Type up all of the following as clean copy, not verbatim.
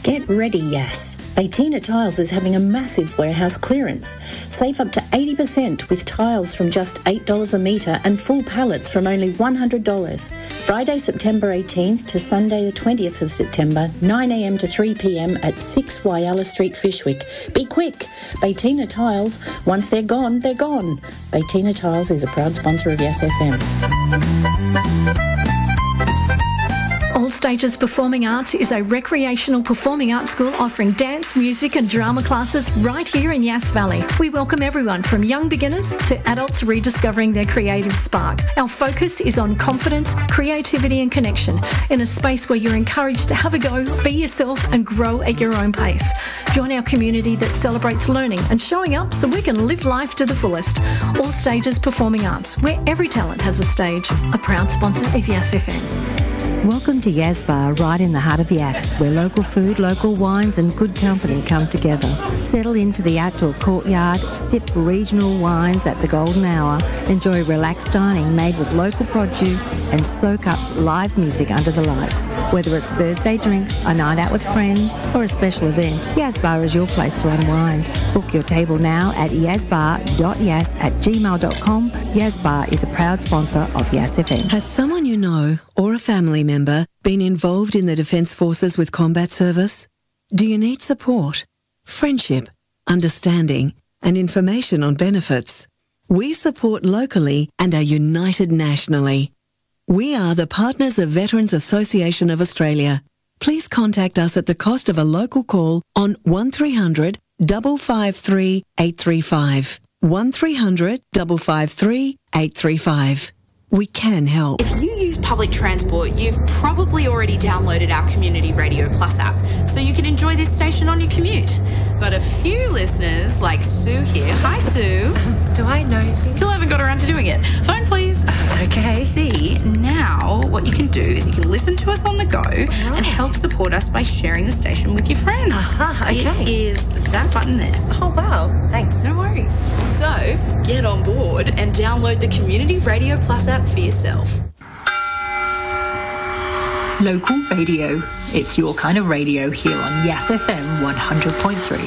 Get ready, yes. Baytina Tiles is having a massive warehouse clearance. Save up to 80% with tiles from just $8 a metre and full pallets from only $100. Friday, September 18th to Sunday the 20th of September, 9am to 3pm at 6 Wyalla Street, Fyshwick. Be quick! Baytina Tiles, once they're gone, they're gone. Baytina Tiles is a proud sponsor of Yes FM. All Stages Performing Arts is a recreational performing arts school offering dance, music and drama classes right here in Yass Valley. We welcome everyone from young beginners to adults rediscovering their creative spark. Our focus is on confidence, creativity and connection in a space where you're encouraged to have a go, be yourself and grow at your own pace. Join our community that celebrates learning and showing up so we can live life to the fullest. All Stages Performing Arts, where every talent has a stage. A proud sponsor of Yass FM. Welcome to Yas Bar, right in the heart of Yass, where local food, local wines and good company come together. Settle into the outdoor courtyard, sip regional wines at the golden hour, enjoy relaxed dining made with local produce and soak up live music under the lights. Whether it's Thursday drinks, a night out with friends or a special event, Yas Bar is your place to unwind. Book your table now at yasbar.yas@gmail.com. Yas Bar is a proud sponsor of Yass FM. Has someone you know or a family member been involved in the Defence Forces with combat service? Do you need support, friendship, understanding and information on benefits? We support locally and are united nationally. We are the partners of Veterans Association of Australia. Please contact us at the cost of a local call on 1300 553 835. 1300 553 835. We can help. If you use public transport, you've probably already downloaded our Community Radio Plus app, so you can enjoy this station on your commute. But a few listeners, like Sue here, hi Sue. Do I know? Still haven't got around to doing it. Phone please. Okay. See, now what you can do is you can listen to us on the go and help support us by sharing the station with your friends. Okay. It is that button there. Oh, wow. Thanks. No worries. So, get on board and download the Community Radio Plus app for yourself. Local radio. It's your kind of radio here on Yass FM 100.3.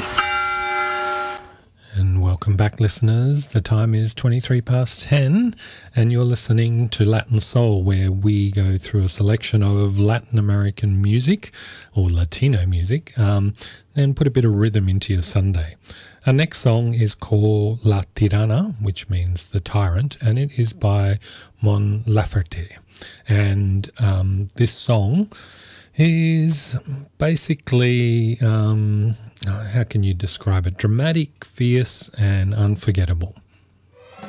And welcome back, listeners. The time is 23 past 10 and you're listening to Latin Soul, where we go through a selection of Latin American music or Latino music and put a bit of rhythm into your Sunday. Our next song is called La Tirana, which means the tyrant, and it is by Mon Laferte. And this song is basically, how can you describe it? Dramatic, fierce and unforgettable.